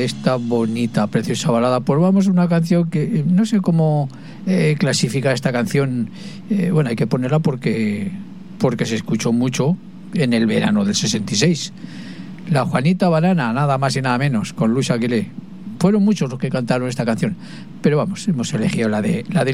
esta bonita, preciosa balada. Pues vamos a una canción que no sé cómo clasificar esta canción. Bueno, hay que ponerla porque se escuchó mucho en el verano del 66. La Juanita Banana, nada más y nada menos, con Luis Aguilé. Fueron muchos los que cantaron esta canción, pero vamos, hemos elegido la de